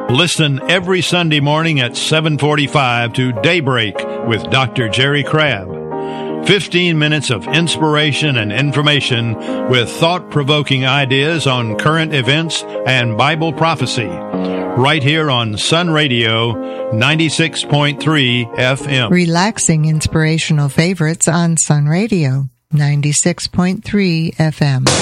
Listen every Sunday morning at 7:45 to Daybreak with Dr. Jerry Crabb. 15 minutes of inspiration and information with thought-provoking ideas on current events and Bible prophecy. Right here on Sun Radio 96.3 FM. Relaxing inspirational favorites on Sun Radio 96.3 FM.